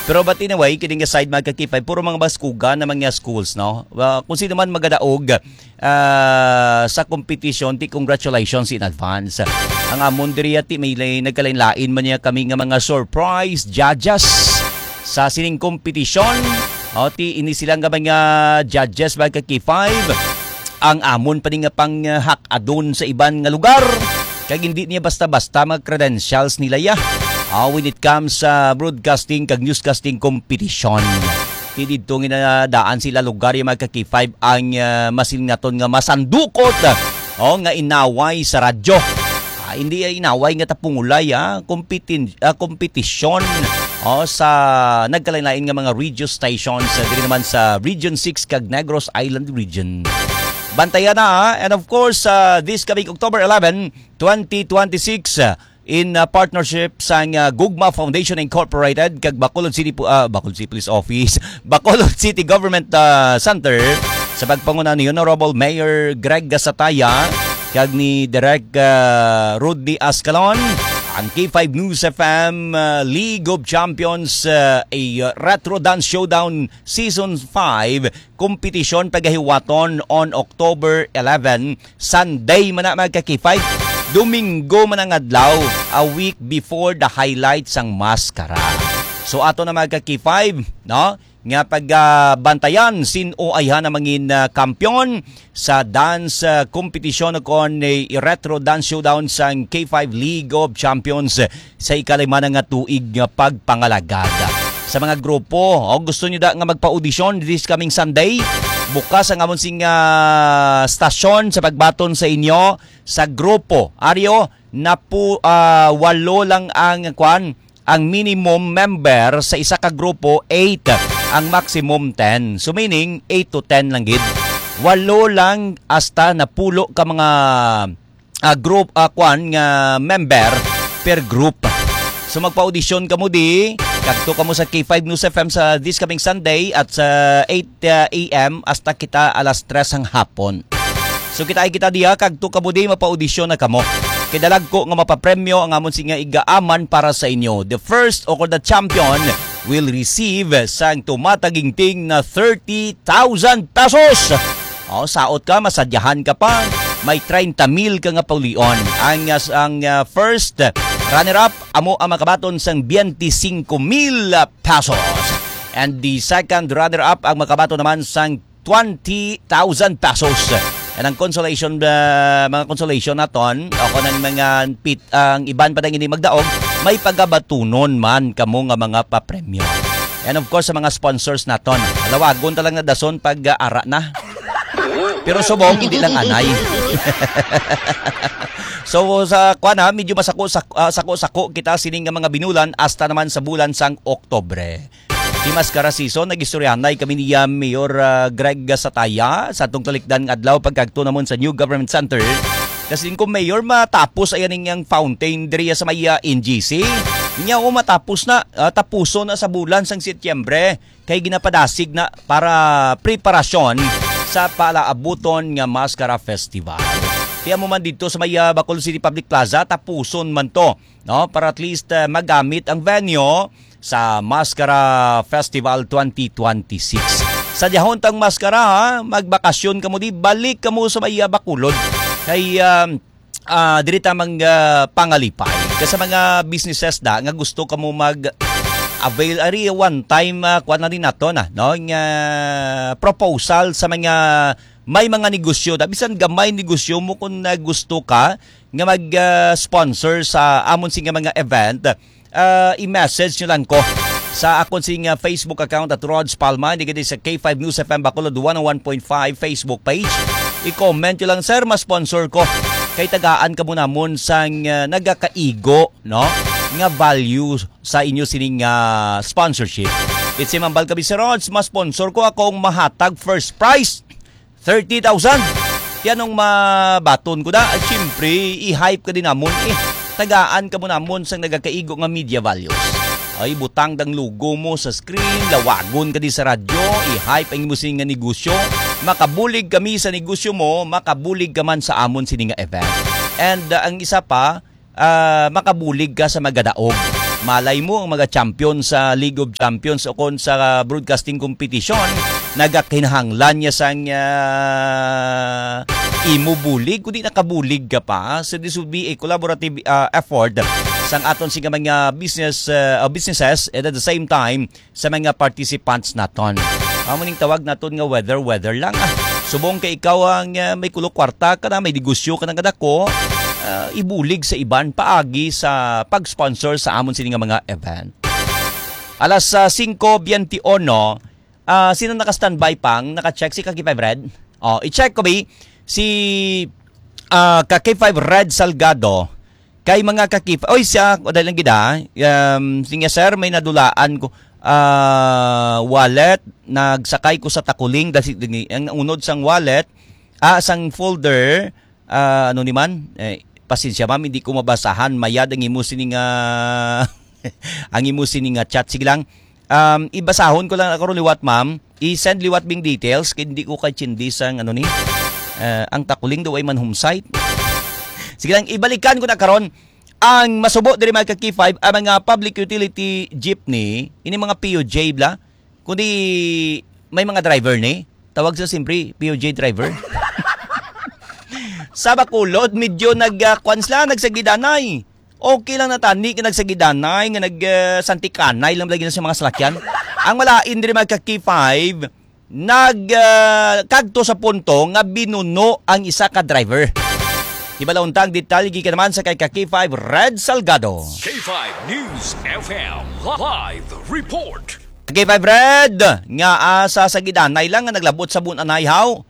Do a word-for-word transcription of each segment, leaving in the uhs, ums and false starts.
Pero but anyway, kining side magkakipay, puro mga baskuga na mga schools, no? Uh, kung sino man magadaog uh, sa competition, ti congratulations in advance. Ang amon diriya ti may nagkalain-lain man niya kami nga mga surprise judges sa sining competition. O ti ini silang nga mga judges magkakipay. Ang amon pa nga pang uh, hakadon sa iban nga lugar. Kaya hindi niya basta-basta mag credentials nila ya. Uh, when it comes sa uh, broadcasting kag newscasting competition. Dito nga daan sila lugar yung magkaki five ang uh, masingaton nga masandukot o nga inaway sa radyo. Uh, hindi ay inaway nga tapungulay uh, competin uh, competition o sa nagkalain-lain nga mga radio stations uh, diri naman sa Region six kag Negros Island Region. Bantayan na uh, and of course uh, this coming October eleventh, twenty twenty-six uh, in uh, partnership sa uh, Gugma Foundation Incorporated kag Bacolod City uh, Bacolod City Police Office, Bacolod City Government uh, Center sa pagpanguna ni Honorable Mayor Greg Gasataya kag ni Direk uh, Rudy Ascalon, ang K five News F M uh, League of Champions uh, a uh, Retro Dance Showdown Season five competition pagahiwaton on October eleventh, Sunday man na magka K five. Domingo man ang adlaw, a week before the highlights ang maskara. So ato na magka K five, no? Nga pagbantayan uh, sin o ayhan na mangin uh, kampiyon sa dance uh, competition kon uh, retro dance showdown sa K five League of Champions uh, sa ikalima nga tuig nga pagpangalagada. Sa mga grupo, o gusto niyo da nga magpa-audition this coming Sunday, bukas ang amon sing uh, stasyon sa pagbaton sa inyo sa grupo. Aryo, na po uh, walo lang ang kwan, ang minimum member sa isa ka grupo, eight, ang maximum ten. So meaning, eight to ten lang gid. Walo lang hasta napulo ka mga uh, group, uh, kwan, nga member per group. So magpa-audition ka mo di, kagto ka mo sa K five News F M sa this coming Sunday at sa eight a m hasta kita alas tres ang hapon. So kita ay kita diya, kagto ka mo di, mapa-audition na kamo. Kidalag ko nga mapapremyo ang amon singa igaaman para sa inyo. The first or the champion will receive sang tumatagingting na thirty thousand pesos. O, saot ka, masadyahan ka pa. May thirty mil ka nga paulion. Ang, ang uh, first runner-up, amo ang makabaton sang twenty-five mil pesos. And the second runner-up, ang makabaton naman sang twenty thousand pesos. And ang consolation, uh, mga consolation naton, ako ng mga pit, ang iban pa hindi magdaog, may pagabatunon man kamo nga mga papremyo. And of course, sa mga sponsors naton, alawagon talang na dason pag uh, ara na. Pero subong, hindi lang anay. So sa kuan ha, medyo masako uh, sako-sako kita sining nga mga binulan hasta naman sa bulan sang Oktobre. Di maskara season, nag-istoryanay kami ni uh, Mayor uh, Greg Gasataya sa atong talikdan nga adlaw pagkagto namon sa New Government Center. Kasi ko Mayor matapos ayan ning fountain diri sa may uh, N G C. Nya ko matapos na uh, tapuso na sa bulan sang Setyembre kay ginapadasig na para preparasyon sa palaabuton nga Maskara Festival. Kaya mo man dito sa may uh, Bacolod City Public Plaza, tapuson man to, no? Para at least uh, magamit ang venue sa Maskara Festival twenty twenty-six. Sa diyahon tang Maskara, ha? Magbakasyon ka mo di, balik ka mo sa may uh, Bacolod. Kay uh, uh, diri tamang uh, pangalipay. Kasi mga businesses da nga gusto ka mo mag avail ari one time uh, kuan na rin nato na no nga proposal sa mga may mga negosyo da bisan gamay negosyo mo kung uh, gusto ka nga mag-sponsor uh, sa amon sing mga event, uh, i-message nyo lang ko sa akon sing uh, Facebook account at Rods Palma, hindi sa K five News F M Bacolod one oh one point five Facebook page. I-comment nyo lang, sir, ma-sponsor ko. Kay tagaan ka mo namon sang uh, nagakaigo, no? Nga value sa inyo sining uh, sponsorship. It's si Mambal Kabi si Rods, ma-sponsor ko akong mahatag first prize, thirty thousand. Yan ang mabaton ko na. At syempre, i-hype ka din namon. Eh, tagaan ka mo namon sang nagakaigo nga media values. Ay, butang dang logo mo sa screen, lawagon ka din sa radyo, i-hype ang mo sining nga negosyo. Makabulig kami sa negosyo mo, makabulig ka man sa amon sining nga event. And uh, ang isa pa, uh, makabulig ka sa magadaog. Malay mo ang mga champion sa League of Champions o kon sa broadcasting competition, nagakinahanglan niya sang uh, imubulig, kundi nakabulig ka pa. So this would be a collaborative uh, effort sang aton sa mga business uh, businesses and at the same time sa mga participants naton. Amo ning tawag naton nga weather weather lang. Ah. Subong kay ikaw ang uh, may kulo kwarta ka na, may negosyo ka ng kadako, uh, ibulig sa iban paagi sa pag-sponsor sa amon sini nga mga event. Alas uh, singko twenty-one, uh, sino naka-standby pang naka-check si Kaki five Red? Oh, i-check ko ba si uh, Kaki five Red Salgado. Kay mga kakip, oy siya, dahil lang gida, um, sige sir, may nadulaan ko, uh, wallet, nagsakay ko sa takuling, dahil ang unod sang wallet, ah, sang folder, uh, ano ni man, eh, pasensya ma'am, hindi ko mabasahan, mayad ang imusin nga, ang imusin nga chat, sige lang, um, ibasahon ko lang ako rin liwat ma'am, i-send liwat bing details, kaya hindi ko kay chindi sang, ano ni, uh, ang takuling daw ay man home site. Sige lang, ibalikan ko na karon ang masubo diri mga Kaki five ang mga public utility jeepney, ini mga P O J bla, kundi may mga driver ni, tawag sa simpre P O J driver. Sa Bacolod, medyo nag-kwans lang, nagsagidanay. Okay lang na tani, nagsagidanay, nga nag-santikanay lang lagi na sa mga salakyan. Ang malain diri mga Kaki five, nag-kagto uh, sa punto nga binuno ang isa ka driver. Ibalauntang detalye gikan naman sa kay Kaki five Red Salgado. K five News F M Live Report. Kaki five Red, nga asa sa gidanay lang nga naglabot sa bunanay haw.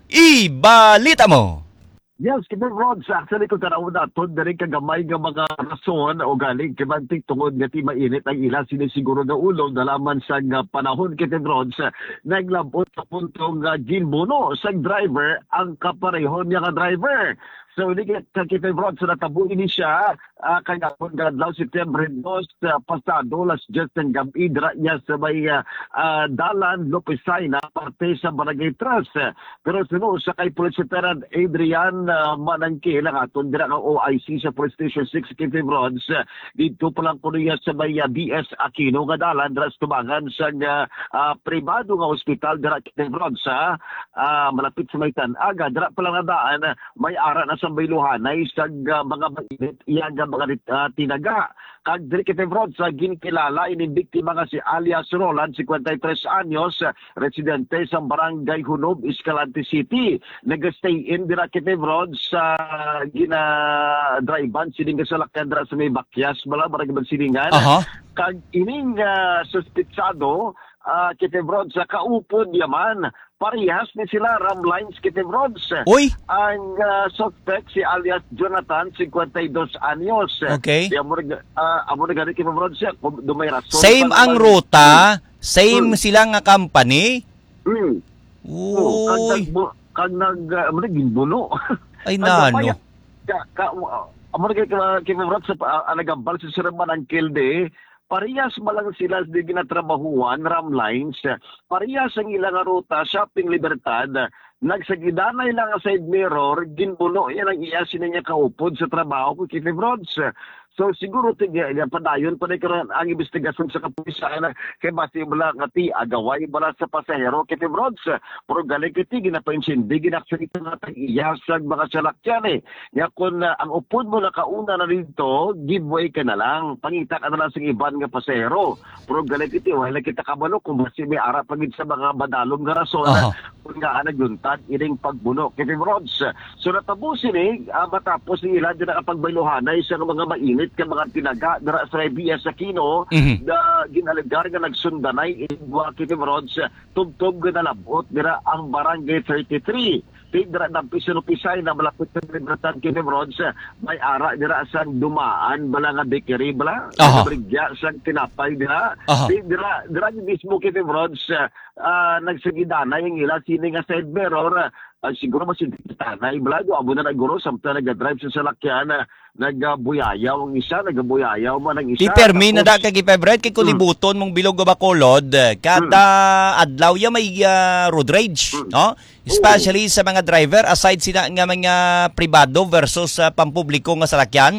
Ibalita mo. Yes, Kibang Rods, actually kung tanaw natin, na rin kagamay ng mga rason o galing kibanting tungod nga ti mainit ang ilang sinisiguro na ulo na laman sa panahon Kibang Rods, naglabot sa puntong uh, ginbuno sa driver ang kaparehon niya nga driver. So, hindi kay Rods na tabu ini siya uh, kaya kung gadlaw September dos uh, pasado las just ang gabi dra niya sa may uh, uh, Dalan Lopesay na parte sa Barangay Trust. Pero suno sa kay Police Lieutenant Adrian uh, Manangkil ang aton dira nga O I C sa Police Station six K F Rods uh, dito pa lang po niya sa may uh, B S Aquino nga dalan dra sa tubangan sa uh, uh, pribado nga ospital dira K F Rods sa uh, malapit sa may Tanaga dira pa lang nadaan uh, may ara na sa bayluhanay sa uh, mga mainit iya nga mga uh, tinaga. Kag diri K F Rods sa uh, ginkilala ini biktima nga si alias Roland, fifty-three anyos, residente sa Barangay Hunob, Escalante City. Nag-stay in dira K F Rods sa uh, gina-drivean sining salakyan dira sa may Bakyas bala barangay Silingan. Uh-huh. Kag ining uh, suspitsado uh, K F Rods sa kaupod yaman parehas ni sila Ram Lines K F Rods. Uy! Ang uh, suspect si alias Jonathan, fifty-two anyos. Okay. Di amo uh, amo na gani K F Rods siya kung dumay rason. Same ang naman, ruta, same hmm. sila nga company. Hmm. Uy! Kag nag kag nag amo na ginbuno. Ay nano. Ka ka amo na K F Rods sa anagambal sa Siraman ang Kilde. Parehas malang sila di ginatrabahuan, Ram Lines. Parehas ang ilang ruta, Shopping Libertad. Nagsagidanay lang ang side mirror, ginbuno yan ang iyasin niya kaupod sa trabaho ko K F Rods. So siguro tiga padayon pa na karon ang investigasyon sa kapulisan kay base bala nga ti agaway bala sa pasahero K F Rods. Pero galing kiti ginapainsin di ginaksalita nga tag iyasag mga salakyan eh. Ya kun uh, ang upod mo na kauna na dito, giveaway ka na lang. Pangita ka na lang sa iban nga pasahero. Pero galing kiti wala kita kabalo kung basi may ara pagid sa mga badalong nga rason uh-huh. kung nga naguntad ining pagbuno K F Rods. So natabusin eh uh, matapos nila din nakapagbayluhanay sa mga mainit ka mga tinaga dara sa B S Aquino mm-hmm. na ginalagar nga nagsundanay in K F Rods tugtog nga nalabot dira ang Barangay thirty-three. Dira ng Pisano-Pisay na malapit sa Libertad K F Rods may ara dira sa dumaan bala nga bakery bala uh-huh. Brigya sa tinapay dira uh-huh. dira dira mismo K F Rods uh, nagsagidanay ang ila sini nga side mirror uh, siguro masintitanay bala do abo na naguro samtang nag-drive sa salakyan uh, nagabuyayaw ang isa, nagabuyayaw man ang isa. Di permi na da kay Febred kay kulibuton mong bilog ga Bacolod kada mm. adlaw ya may uh, road rage, mm. no? Especially oh. sa mga driver aside sila nga mga pribado versus uh, pampubliko nga salakyan.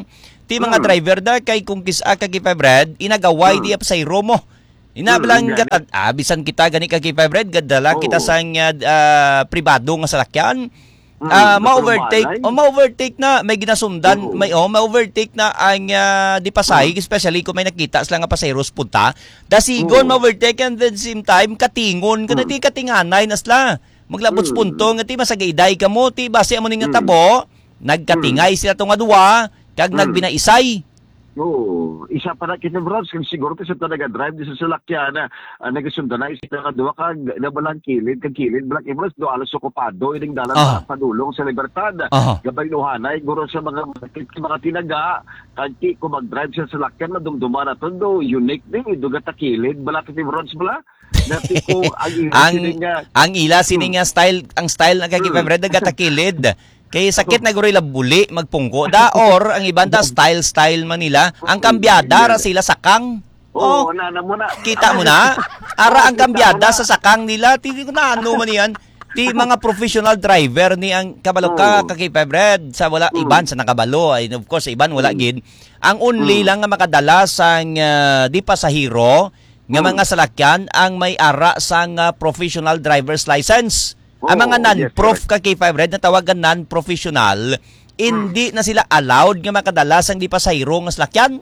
Ti mga Mm. driver da kay kung kisa ka kay Brad, inagaway Mm. di pasayro mo. Inabalang Mm, gat ah, bisan kita gani ka kay Brad, gadala Oo. kita sa uh, pribado nga salakyan. Mm, Ah, sa ma-overtake, pambalay. o ma-overtake na may ginasundan, Oo. may oh, ma-overtake na ang ah, di pasahig, especially kung may nakita sila nga pasayeros punta. Dasigon Oo. ma-overtake and at the same time katingon kana Mm. ti katinganay nasla. Maglabot Mm. punto nga ti masagayday ka mo ti base amo ning Mm. nga tabo, nagkatingay sila tong nga duwa kag Mm. nagbinaisay. Oo, isa pa na kita bro, kung siguro kasi talaga drive di sa salakyan na uh, nagasundan na isa ka duwa kag nabalang kilid kag kilid black ibros do alas okupado ining dalan Ah. sa padulong sa libertad. Aha. Gabay luhanay guro sa mga mga tinaga kag ti ko mag-drive sa salakyan na dumduman na tondo unique din duga ta kilid bala kiti bros bala. Dati ko ang ang nga ang ila sini nga style ang style na kay Mm. Brad nagatakilid. Kay sakit na guro ila buli magpungko da or ang iban da style style man nila. Ang kambyada ra sila sakang. Oo, Oh, nana mo na. kita mo na? Ara ang kambyada sa sakang nila. Ti ko na ano man yan. Ti mga professional driver ni ang kabalo ka Oo. kay Brad sa wala Mm. iban sa nakabalo ay of course sa iban wala gid. Ang only Mm. lang nga makadala sang ah, di pasahero nga Mm. mga salakyan ang may ara sang ah, professional driver's license. Ang Oo, mga non-prof yes, ka K five Red na tawagan non-professional, hindi na sila allowed nga makadala sang di pasahero nga salakyan.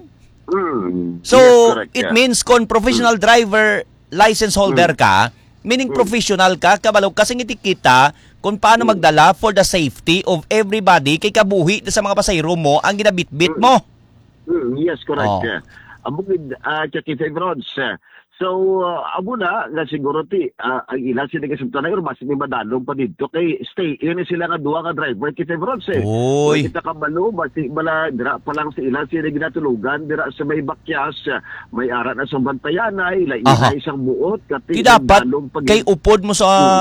Mm. So, Yes, correct, it yeah. means kung professional driver license holder ka, meaning professional ka, kabalo kasi ngiti kita kung paano magdala for the safety of everybody kay kabuhi sa mga pasahero mo ang ginabitbit mo. Mm, yes, correct. Oh. Yeah. Ang bukid, uh, Chucky Rods. Uh, so, uh, amo na, nga siguro ti, uh, ang ilan sila kasi ito na yun, mas may madalong pa dito. Kay stay, yun sila nga duwa nga driver, Chucky Rods eh. Uy. Kita kabalo, basi, bala, dira pa lang sa ilan sila ginatulugan, dira sa may bakyas, uh, may arat na sa bantayanay, ila Aha. ina isang buot, kati Di dapat dalong pa kay upod mo sa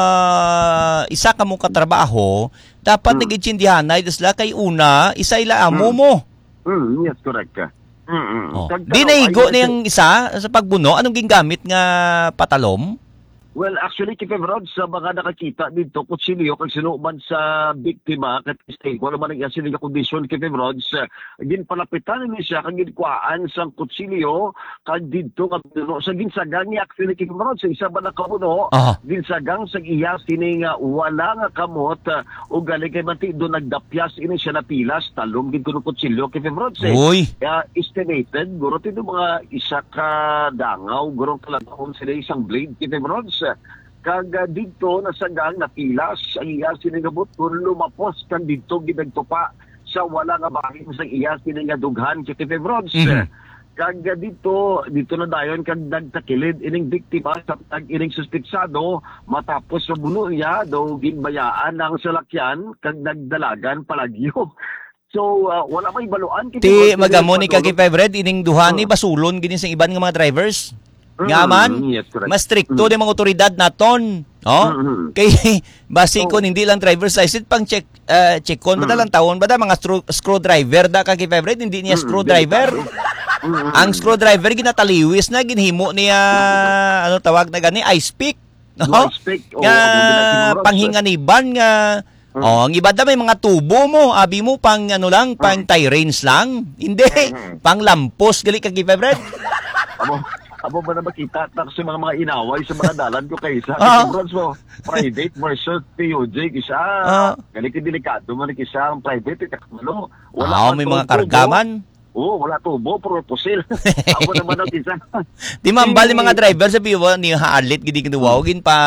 isa ka mo katrabaho, dapat Mm. nagitsindihan na sila kay una, isa ila amo mo. Mm, yes, correct. Uh. Mm, Oh. Kag- Di naigo ay- na yung isa sa pagbuno, anong gingamit nga patalom? Well, actually, Kipem Rod, sa mga nakakita dito, kutsilyo, kag sinuman sa biktima, kat stable naman ang sinig kondisyon, Kipem Rod, sa ginpalapitan ni siya, kag ginkuaan sa kutsilyo, kag dito, kag dito, sa ginsagang ni actually, Kipem Rod, sa isa ba na kamuno, Aha. ginsagang sa iya, sini nga, wala nga kamot, uh, o galing kay Mati, doon nagdapyas, ini siya na pilas, talong, gin ko kutsilyo, Kipem Rod, sa Uy. kaya estimated, guro tino mga isa ka dangaw, guro kalagahon sila isang blade, Kipem Rod, sa kaga dito nasagang napilas ang iya sinigabot kung lumapos kan dito ginagtupa sa wala nga bahing sa iya sinigdughan kiti Febrods. Mhm. Kaga dito dito na dayon kag nagtakilid ining biktima sa tag ining suspitsado matapos sa buno niya do ginbayaan ng salakyan kag nagdalagan palagyo. So uh, wala may baluan kiti Ti Febrods, magamo ni kay padulong- five red ining duha ni Oh. basulon gini sa iban nga mga drivers. Mm, Nga man, yes, correct. mas stricto di mga otoridad naton. No? Mm-hmm. Kay basi Oh. ko hindi lang driver's license pang check uh, check kon Mm. badalang taon bada mga screw, screwdriver da kay favorite hindi niya Mm, screwdriver. Mm-hmm. Ang screwdriver ginataliwis na ginhimo niya ano tawag na gani ice pick. No? Ice pick, oo, Nga ako ginasimurot. panghinga ni ban nga Mm. Oh, ang iba da may mga tubo mo, abi mo pang ano lang, pang tie range lang. Hindi, Mm. pang lampos gali kay favorite. Amo, amo ba na makita ta sa mga mga inaway sa mga dalan ko kaysa Ah. kasi bronze mo private versus P O J kisa Ah. ganit delikado man kisa ang private kakmalo Ah, may mga kargaman. Oo, wala tubo pero pusil. Amo naman ang kisa. Di mambal yung mga driver sa biwa ni haalit gidi kinuwawgin pa.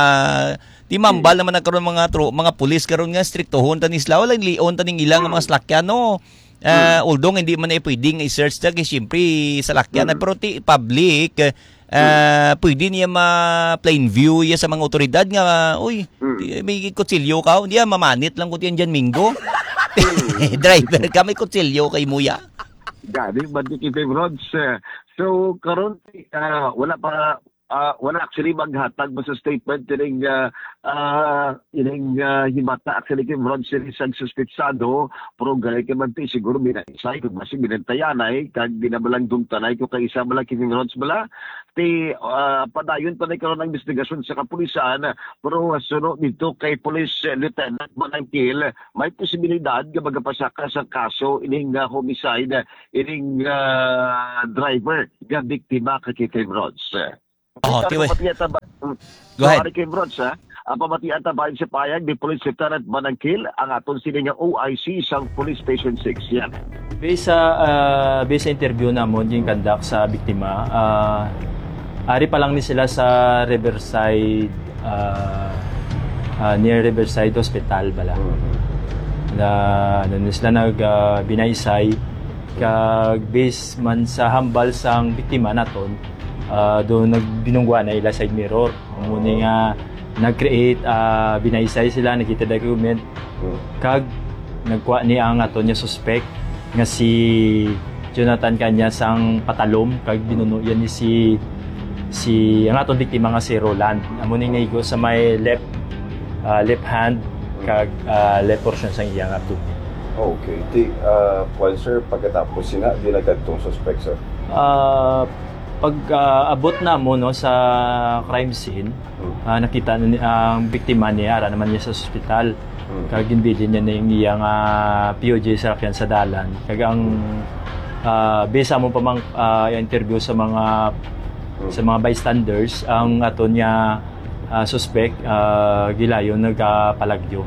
Di mambal naman nagkaroon mga tro, mga pulis karon nga striktohon tanis law lang lion taning ilang nga mga salakyan no. Uh, although hindi man ay pwedeng i-search ta kay syempre salakyan na pero ti public uh, pwede niya ma plain view ya sa mga otoridad nga uy di- may kutsilyo ka hindi mamanit lang ko tiyan diyan minggo. Driver ka may kutsilyo kay muya. Gani ba di kay Rods. So karon uh, wala pa uh, wala actually maghatag mo sa statement ining uh, uh, ining uh, himata actually kay Rod Series ang suspitsado pero ganay kay man ti siguro binaisay kung masig binantayanay kag binabalang dumtanay ko kay isa bala kining Rods bala ti uh, padayon pa na karon ng investigasyon sa kapulisan pero sunod dito kay Police Lieutenant Manangkil may posibilidad nga magapasaka sa kaso ining uh, homicide ining uh, driver nga biktima kay Kim Rods. Oh, tiwi. Go ahead. Kay Rods ha. Ang pamatian tabahin sa payag ni Police Lieutenant Manangkil ang aton sini nga O I C sa Police Station six yan. Based sa uh, based sa interview namon yung conduct sa biktima, uh, ari pa lang ni sila sa Riverside uh, uh, near Riverside Hospital bala. Na ano sila nag uh, binaysay kag base man sa hambal sang biktima naton uh, doon nagbinungguan na ila side mirror muni nga nag-create uh, binaysay sila nakita document kag nagkuha ni ang aton niya suspect nga si Jonathan kanya sang patalom kag binuno yan ni si si ang aton biktima nga si Roland amuni naigo sa may left uh, left hand kag uh, left portion sang iyang abdomen. Okay. Di, uh, well, sir, pagkatapos sina, di nagkatong suspect, sir? Uh, pag uh, abot na mo no, sa crime scene, hmm. uh, nakita na ang uh, biktima niya, ara naman niya sa ospital. Hmm. Kag ginbilin niya na yung iyang uh, P O J sa rakyan sa dalan. Kag ang uh, bisa mo pa mang uh, interview sa mga hmm. sa mga bystanders, ang ato niya uh, suspect, uh, gilayon, nagpalagyo.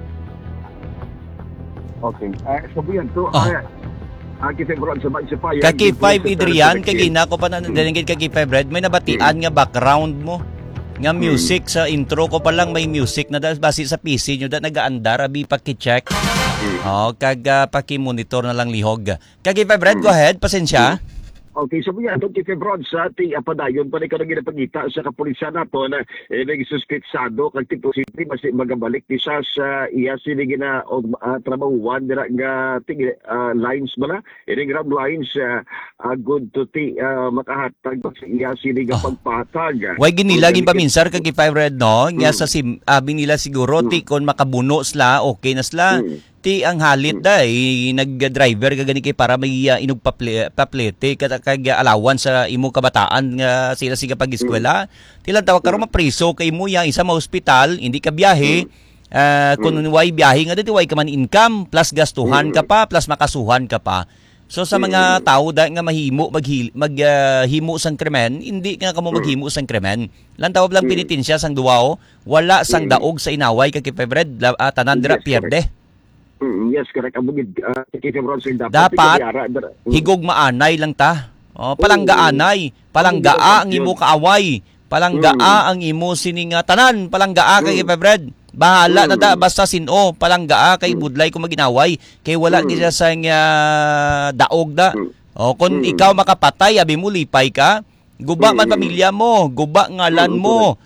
Okay. Uh, sabihan to, Oh. uh, uh, kita Rod sa sa payag. Kaki five Adrian kay gina ko pa na dalingkit kaki five Red may nabatian nga background mo nga music sa intro ko pa lang may music na dahil base sa P C nyo da nagaandar abi paki-check. Oh, kag uh, paki-monitor na lang lihog. Kaki five Red, go ahead, pasensya. Okay, so yan, itong kay Rod sa ating apadayon, pa rin ka nang ginapagita sa kapulisan nato na eh, nagsuspitsado kag tipo simple mas magabalik ni siya sa iya sini gina uh, trabahuan dira nga ting uh, lines bala ining ram lines uh, uh, good to ti uh, makahatag sa iya sini nga Oh. pagpatag. Way ginilagin paminsar kag five Red no, nga sa sim abi nila siguro ti kon makabuno sila okay na sila. Ti ang halit da eh, nag-driver ka gani kay para may uh, inog paple, paplete kag kag alawan sa imo kabataan nga sila siga pag-eskwela. Ti lang tawag karon mapriso kay mo ya isa ma hospital, hindi ka biyahe. Uh, kung way biyahe nga dito way ka man income plus gastuhan ka pa plus makasuhan ka pa. So sa mga tao da nga mahimo maghil maghimo uh, sang krimen, hindi nga kamo maghimo sang krimen. Lang tawag lang pinitensya sang duwao, wala sang daog sa inaway kay Febred uh, tanan dira pierde. Mm, yes, correct. Ang bugid uh, kay Rod sa dapat Dapat ikayara, dara- mm. higog maanay lang ta. Oh, palanggaanay, palanggaa ang imo kaaway, palanggaa ang imo sining uh, tanan, palanggaa kay Febred. Bahala na da basta sino, palanggaa kay budlay kung maginaway kay wala mm. gisa sang uh, daog da. O kung mm. ikaw makapatay abi mo lipay ka, guba man pamilya mo, guba ngalan mo,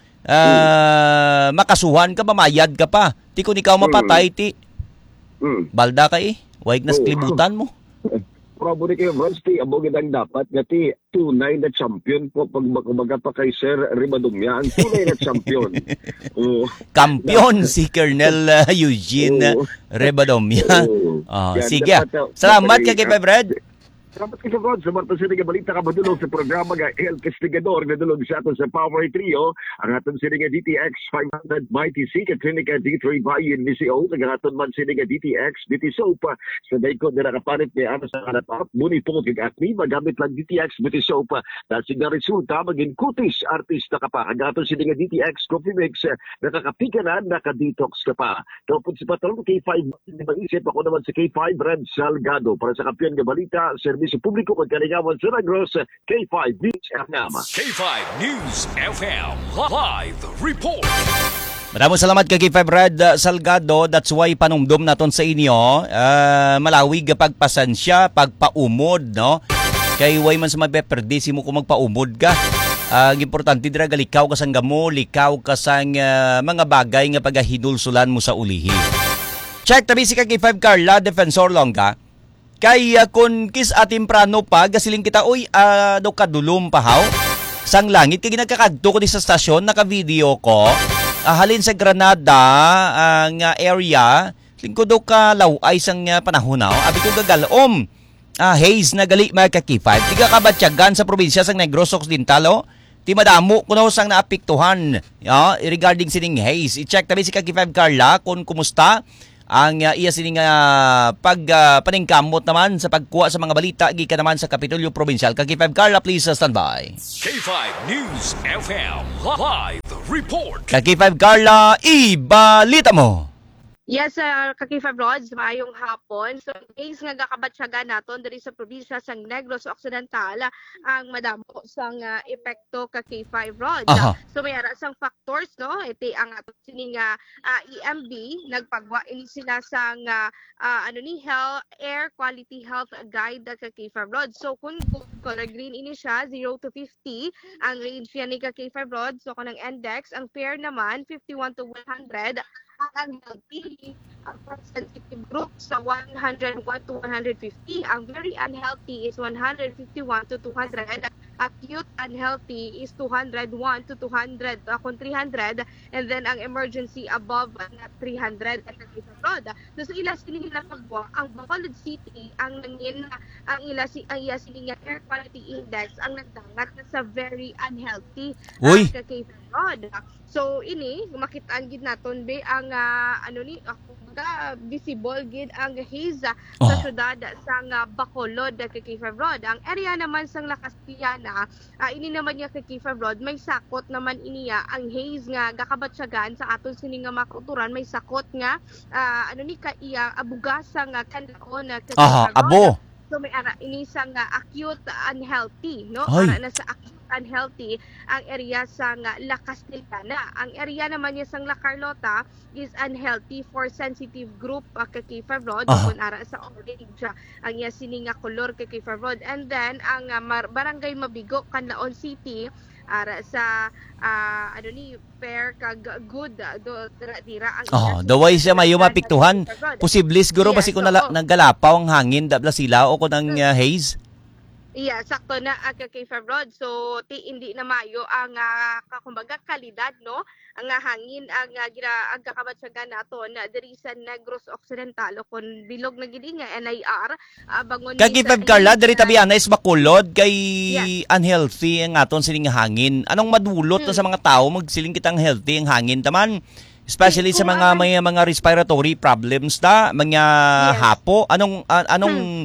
uh, makasuhan ka, mamayad ka pa. Ti kung ikaw mapatay ti Mm. balda ka eh, waig nas klibutan mo. Probably kayo, Rod, ti abogid ang dapat nga ti tunay na champion po pag magkabaga pa kay Sir Rimadumya. Ang tunay na champion. Oo. Kampiyon si Colonel uh, Eugene Oo. Rebadomia. Oo. Oh, Yan, sige. dapat, uh, Salamat dapat, kay Kay Brad. Salamat kayo, Rod. Sa Marta Sininga Balita ka madulog sa programa nga El Castigador na dulog sa aton sa Power Trio. Ang aton Sininga D T X five hundred Mighty C ka Klinika D three Bayan ni C O. Ang aton man Sininga D T X D T Soap. Sa daiko na nakapanit ni ano sa hanap-up. Muni po kag acne. Magamit lang D T X D T Soap. Dahil siya resulta maging kutis artista ka pa. Ang aton Sininga D T X Coffee Mix. Nakakapika na, nakadetox ka pa. Tapos si Patrol K five. Mag-isip ako naman sa K five Red Salgado para sa kampiyon nga balita. Serbisyo publiko kag kalingawan sa Negros. K five News F M. K five News F M Live Report. Maraming salamat kay Kay Brad uh, Salgado. That's why panumdum naton sa inyo. Uh, malawig nga pagpasensya, pagpaumod, no? Kay way man sa mabeperdi mo kung magpaumod ka. Uh, ang importante dira galikaw ka sang gamo, likaw ka sang uh, mga bagay nga pagahinulsulan mo sa ulihi. Check tabi si kay five Carla Defensor Longga. Kay uh, kung kis atimprano pa gasiling kita oy uh, do kadulom pa haw. sang langit kay ginagkakadto ko di sa stasyon naka-video ko. Ah, halin sa Granada ang ah, area lingkod daw ka laway sang ah, panahon na. Abi ko gagalom. Ah, haze na gali mga kakifad. Di ka kabatyagan sa probinsya sang Negros Occidental oh. Ti madamo kuno sang naapektuhan ya, regarding sining haze. I-check tabi si Kakifab Carla kung kumusta ang uh, iya sining uh, pag uh, paningkamot naman sa pagkuha sa mga balita gikan naman sa Kapitolyo Provincial. Kakifab Carla, please uh, stand by. K five News F M Live Report. Kakifab Carla, ibalita mo. Yes, sir. Kakifab Rods, maayong hapon. So, case nga gakabatsyagan naton diri sa probinsya sa Negros Occidental ang madamo sang uh, epekto Kakifab Rods. Aha. So, may ara sang factors, no? Iti ang ato sining uh, uh, E M B, nagpagwa ini sila sang uh, uh, ano ni health, Air Quality Health Guide uh, Kakifab Rods. So, kung color green ini siya, zero to fifty, ang range niya ni Kakifab Rods. So, kung ang index, ang fair naman, fifty-one to one hundred. Ang healthy, ang sensitive group sa one hundred one to one hundred fifty. Ang very unhealthy is one hundred fifty-one to two hundred. Acute unhealthy is two hundred one to two hundred, uh, kung three hundred. And then ang emergency above uh, three hundred at abroad. So sa ila sining napagwa, ang Bacolod City, ang nangin, ang ila si ang iya sining air quality index, ang nagdangat na sa very unhealthy. Uy. Uh, kay abroad. So ini makitaan gid naton be ang uh, ano ni ako uh, visible gid ang haze uh, sa Oh. syudad sang uh, Bacolod uh, kay Kifab Road. Ang area naman sang Las Piñanas, uh, ini naman niya kay Kifab Road, may sakot naman iniya ang haze nga gakabatsyagan sa aton sini nga makuturan, may sakot nga uh, ano ni ka iya abugasang uh, kandaon uh, kay Aha, Kifab Road. abo. So may ara ini sang uh, acute unhealthy, no? Ay. Ara na sa acute unhealthy ang area sang uh, La Castellana. Ang area naman niya sang La Carlota is unhealthy for sensitive group uh, kay Kifab Road. Aha. Kung ara sa orange uh, ang iya sininga kolor kay Kifab Road. And then ang uh, Mar- Barangay Mabigo, Canlaon City, ara sa uh, ano ni fair kag good uh, do dira dira ang Oh, iya the way siya mayo sininga mapiktuhan. kay Kifab Road. Posible siguro Yes, basi kung oo. nala, naggalapaw ang hangin dabla sila o kung ang uh, haze. Iya, sakto na ang kay Kifab Road. So, ti hindi na mayo ang uh, kumbaga kalidad, no? Ang uh, hangin ang uh, gira ang kakabatsyagan naton na diri sa Negros Occidental o kun bilog na gid nga N I R uh, bangon Kakifab Carla, diri tabi ana is makulod kay Yes. unhealthy ang aton siling hangin. Anong madulot na sa mga tao magsiling kitang healthy ang hangin taman? Especially sa Kung mga ang- may mga respiratory problems na, mga Yes. hapo. Anong a- anong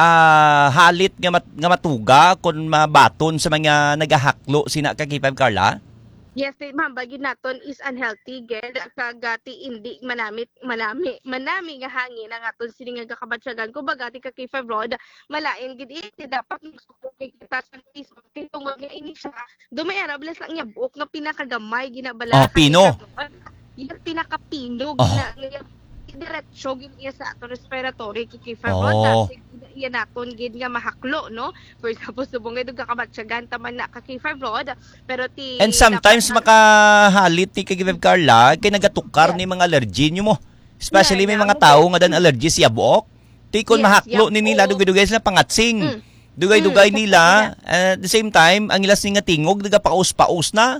ah, halit nga, mat, nga matuga kung mabaton sa mga nagahaklo sina Kakifab Carla? Yes, eh, ma'am, bagid naton is unhealthy gid kagati hindi manamit manami manami nga hangin ang aton sini nga kakabatsyagan ko bagati ka Kifab Road malain gid iti dapat magsuko kay kita sa piso tungod nga ini siya dumayara bless lang niya buok nga pinakagamay ginabala Oh, pino. Yung pinakapino Oh. gina nga diretso gid niya sa aton respiratory kay Kifab Oh. Road kasi iya naton gid nga mahaklo no for example subong gid kakabatsyagan taman na ka Kifab Road pero ti And sometimes dapat- makahalit ni Kakifab Carla kay nagatukar ni mga allergy nyo mo. Especially Yeah, may yeah. mga tao nga dan allergy siya buok. Ti kon Yes, mahaklo yeah. ni nila Oo. dugay-dugay sila pangatsing. Mm. Dugay-dugay Mm, nila at the same time ang ilas nga tingog nagapaus-paus na.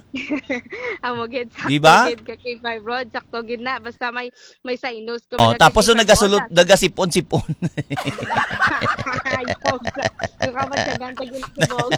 Amo gid sakto Di ba? gid ka Kifab Road sakto gid na basta may may sinus ko Oh, tapos yung nagasulot nagasipon-sipon. Ay, folks. Yung kabatsyagan ta gid subong.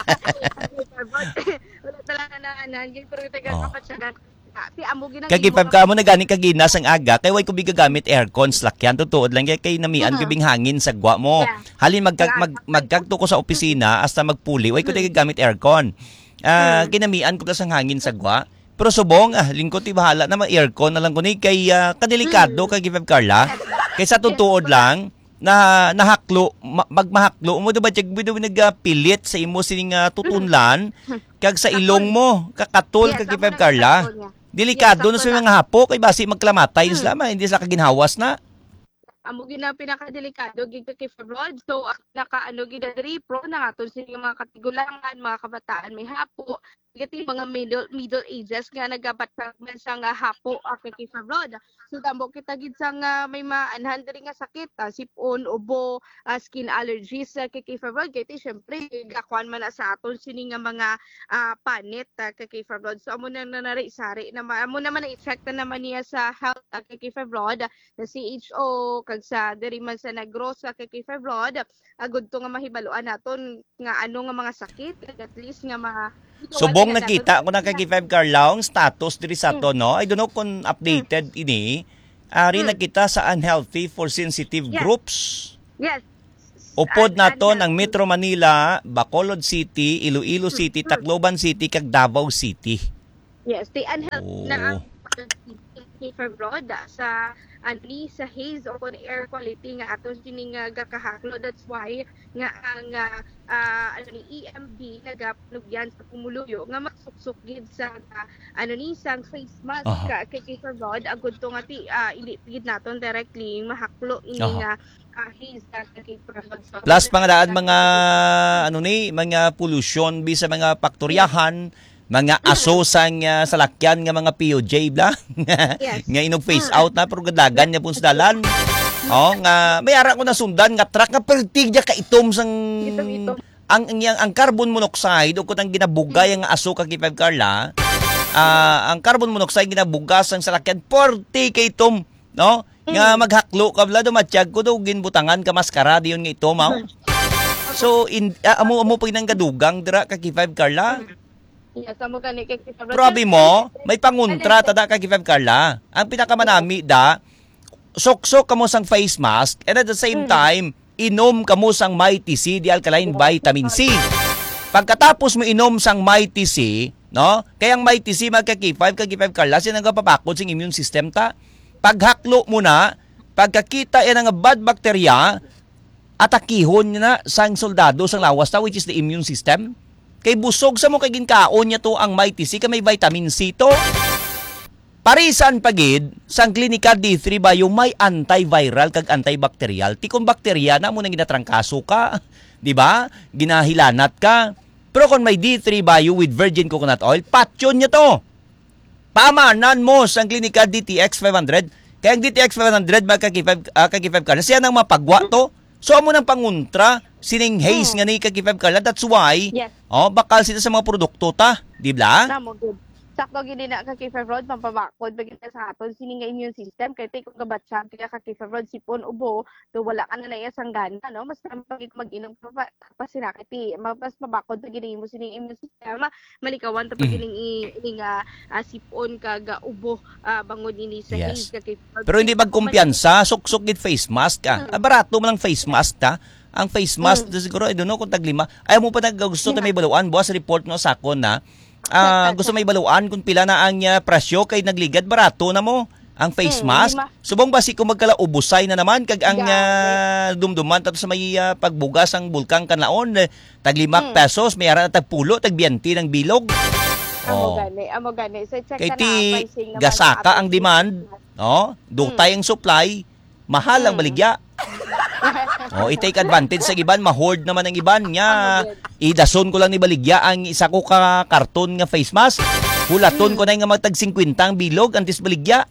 Wala talaga na anan gid pero taga Oh. kabatsyagan. Si amo gid ang Kakifab ka mo na gani kaginas ang aga kay way ko bigagamit aircon slakyan tutuod lang kay kay namian Mhm. gubing hangin sa gwa mo. Yeah. Halin magkag mag, magkagto ko sa opisina hasta magpuli way ko Mhm. mm. gamit aircon. Ah, Mhm. kinamian ko plus ang hangin sa gwa. Pero subong ah lingkod ti bahala na ma aircon na lang ko ni kay ah, kadelikado Mhm. kay Kakifab Carla. Kaysa tutuod lang na nahaklo ma, magmahaklo mo do ba jig bido nagapilit sa imo sining uh, tutunlan kag sa ilong mo kakatol Yes, kag amo Kakifab nang Carla. sakto niya. Delikado Yes, na sa sakto mga hapo kay basi magklamatay Hmm. sila man hindi sa kaginhawas na. Amo gid na pinakadelikado gid ka Kifab Road. So ang naka ano gid na diri pro na aton sini mga katigulangan, mga kabataan may hapo, Gati mga middle middle ages nga nagabatag man sa nga hapo ang kay Febroid. So damo kita gid sa nga may maanhan diri nga sakit, ah, sipon, ubo, ah, skin allergies sa kay Febroid. Kay ti syempre gakuan man na sa aton sini nga mga ah, panit ah, kay Febroid. So amo na nanari sari na ma- amo naman na i-check na naman niya sa health ah, kay Febroid na C H O kag sa diri man sa Negros sa kay Febroid. Agud to nga mahibaluan naton nga ano nga mga sakit at least nga ma Subong nakita ko na kay five Carlaong status diri sa to, no? I don't know kung updated ini. Ari nakita sa unhealthy for sensitive Yes. groups. Yes. Upod An- naton unhealthy. ang Metro Manila, Bacolod City, Iloilo City, Tacloban City, kag Davao City. Yes, the unhealthy Oh. na ang Febroid sa ani sa haze o on air quality nga aton sini nga gakahaklo. That's why nga ang ah, ah, ano ni E M B nagapanugyan sa pumuluyo nga magsuksok gid sa ah, ano ni sang face mask Aha. ka kay Febroid agud to nga ti uh, gid naton directly mahaklo ini Aha. nga ah, haze ka kay Febroid. So, Plus mga daan mga ano ni, mga pollution bi sa mga paktoryahan, mga aso sang uh, salakyan nga mga P O J bla. Yes. Nga inog face out na pero gadagan niya pun sa dalan. Oh, nga may ara ko na sundan nga truck nga pertig ka itom sang Itom-itom. ang ang, ang carbon monoxide o kung ginabugay ang aso kag five Carla. Ah, ang carbon monoxide ginabugas ang salakyan forty kay itom, no? Nga maghaklo ka bla dumatsyag ko daw ginbutangan ka maskara diyon nga itom, mao. So in uh, amo amo pag nang gadugang dira kag five Carla. yes, amo kani kay Febroid. Probi mo, may panguntra tada kag five Carla. Ang pinakamanami da, sok-sok kamo sang face mask and at the same time, inom kamo sang Mighty C, di alkaline vitamin C. Pagkatapos mo inom sang Mighty C, no? Kaya ang Mighty C magka-K five kag five Carla sing nagapapakod sing immune system ta. Paghaklo mo na, pagkakita yan nga bad bacteria, atakihon niya na sang soldado sang lawas ta which is the immune system. Kay busog sa mo kay ginkaon niya to ang Mighty C kay may vitamin C to. Parisan pagid sang clinical D three ba yung may antiviral kag antibacterial. Ti kung bakterya na mo nang ginatrangkaso ka, di ba? Ginahilanat ka. Pero kung may D three bio with virgin coconut oil, patyon niya to. Pamanan mo sang clinical D T X five hundred. Kaya ang D T X five hundred magka-K five uh, kag five Carla siya nang mapagwa to. So amo nang panguntra sining haze nga ni kag five Carla. That's why Yes. oh bakal sila sa mga produkto ta, di ba? Namo good. Sakto gid na ka kay Febroid pampabakod bagay sa aton sini nga immune system kay tay kung gabatsyag kaya ka kay Febroid sipon ubo do wala ka na na sang gana no mas pag mag-inom pa pa, pa sila kay ti mas mabakod pag mo sini immune system malikawan to pag ining ining uh, sipon kag uh, ubo uh, bangod ini sa Yes. haze ka kay Febroid. Pero hindi magkumpiyansa, suksok gid face mask ka. Ah, barato mo lang face mask ta. Ang face mask mm. siguro I don't know kung taglima. Ayaw mo pa nag gusto ta may baluan, buwas report no sa akon na. Ah, gusto may baluan kung pila na ang uh, presyo kay nagligad barato na mo ang face Hmm, mask. lima. Subong basi kung magkala ubusay na naman kag ang Grabe. uh, dumduman tapos sa may uh, pagbugas ang bulkang kanlaon eh, tag limak Hmm. pesos, may ara na tag pulo, tag biyanti ng bilog. Amo gani, amo gani. So check Kay ka ti na pricing naman sa gasaka ating ang demand, no? Dugtay ang supply, mahal ang baligya. Oh, i-take advantage sa iban, ma-hoard naman ang iban nya. Idason ko lang ni baligya ang isa ko ka karton nga face mask. Hulaton ko na nga magtag fifty ang bilog antis baligya.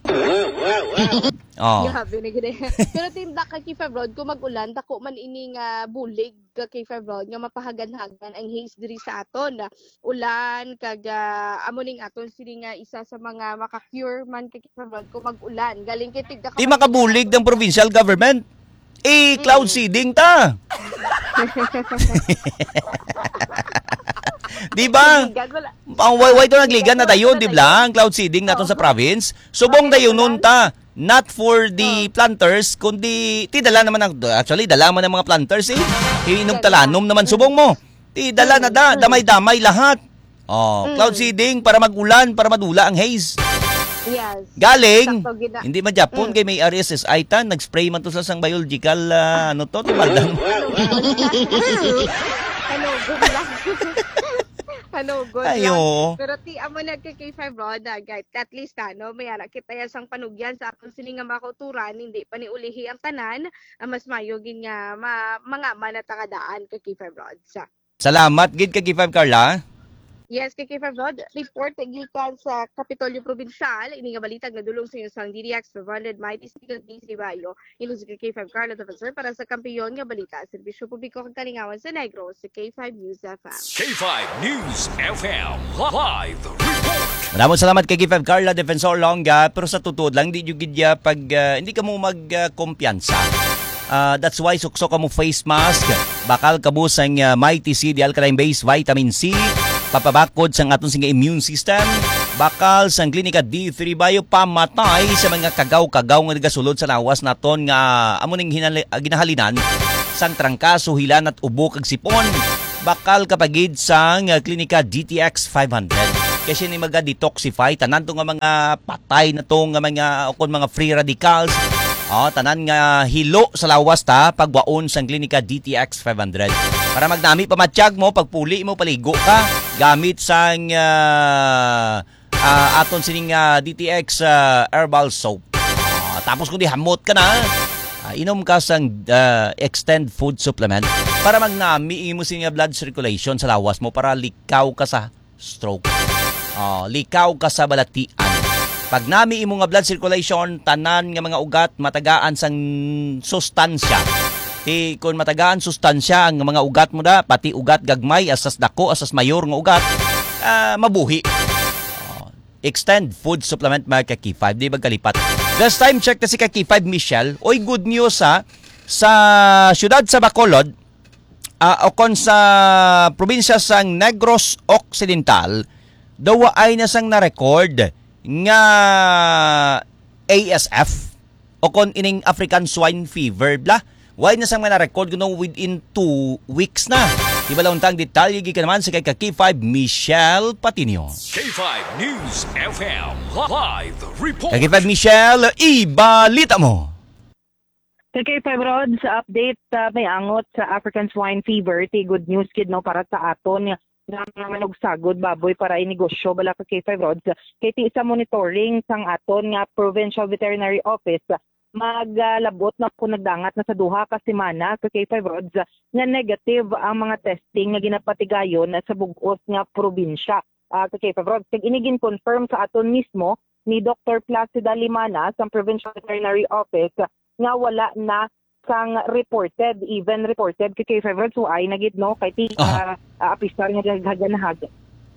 Oh. Grabe na gini. Pero tinda ka kay Febroid kung mag-ulan dako man ini nga bulig ka kay Febroid nga mapahagan-hagan ang haze diri sa aton. Ulan kag uh, amo ning aton sini nga isa sa mga maka-cure man kay Febroid kung mag-ulan. Galing kay tigda ka. Di makabulig ng provincial government. Eh, cloud seeding ta. Di ba? Wala. Ang way way to nagligan na dayon, di ba? Ang cloud seeding naton sa province. Subong dayon nun ta. Not for the planters, kundi ti dala naman ang actually dala man ng mga planters eh. Iinom talanom naman subong mo. Ti dala na da, damay-damay lahat. Oh, cloud seeding para magulan, para madula ang haze. Yes. Galing. Sakto gina. Hindi man Japon kay may R S S I ta, nag-spray man to sa sang biological ah, ano to, timaldan. Ano, good lang. Ano, good Ayo. lang. Pero ti amo na kay K five Rod, ah, guys, at least ano, may ara kita ya sang panugyan sa akong sini nga makuturan, hindi pa ni ulihi ang tanan, ah, mas mayo gin nga ma, mga manata kadaan kay K five Rod. Sa Salamat gid kay K five Carla. Yes, kay K five Rod, report gikan sa Kapitolyo Provincial, ini nga balita nga dulong sa inyo sang D D X five hundred Mighty Sigal D C Bayo, ilo si K five Carla Defensor para sa kampiyon nga balita, serbisyo publiko kag kalingawan sa Negros sa K five News F M. K five News F M Live Report. Maraming salamat kay K five Carla Defensor Longa, pero sa tutod lang di jud gid pag uh, hindi ka mo magkumpiyansa. Uh, that's why sukso ka mo face mask, bakal kabusang uh, Mighty C D Alkaline Base Vitamin C, papabakod sang aton singa immune system, bakal sang klinika D three Bio pamatay sa mga kagaw-kagaw nga nagasulod sa lawas naton nga amo ning hinali, uh, ginahalinan sang trangkaso, hilan at ubo kag sipon, bakal kapagid sang uh, klinika D T X five hundred. Kasi ni maga-detoxify tanan to nga mga patay na to nga mga ukon mga free radicals. Oh, tanan nga hilo sa lawas ta pagwaon sang klinika D T X five hundred. Para magnami pamatsyag mo, pagpuli mo, paligo ka gamit sang uh, uh, aton sining uh, D T X uh, herbal soap. Uh, tapos kung di hamot ka na, uh, inom ka sang uh, extend food supplement para magnami mo sining blood circulation sa lawas mo para likaw ka sa stroke. Uh, likaw ka sa balatian. Pag nami imo nga blood circulation, tanan nga mga ugat matagaan sang sustansya. Ti kun matagaan sustansya ang mga ugat mo da, pati ugat gagmay asas dako asas mayor nga ugat, uh, mabuhi. Uh, extend food supplement mga K five, di ba kalipat. This time check na si K five Michelle. Oy, good news ha. Sa syudad sa Bacolod, uh, o kon sa probinsya sang Negros Occidental, daw ay nasang na-record nga A S F o kon ining African Swine Fever bla. Why na sang mga record kuno within two weeks na. Iba lang tang detalye gikan naman sa kay K five Michelle Patinio. K five News F M Live Report. K five Michelle, ibalita mo. Sa K five Rod, sa update uh, may angot sa African Swine Fever, ti good news kid no para sa aton nga manugsagod baboy para inegosyo bala ka K five Rods. Kay ti isa monitoring sang aton nga Provincial Veterinary Office maglabot na po nagdangat na sa duha ka semana ka K five Rods nga negative ang mga testing nga ginapatigayon sa bug-os nga probinsya. Uh, ka K five Rods kag inigin confirm sa aton mismo ni Doctor Placida Limana sa Provincial Veterinary Office nga wala na sang reported, even reported kay K five Rods so ay nagid no kay ti uh, uh, apisar nga naghaganhagan.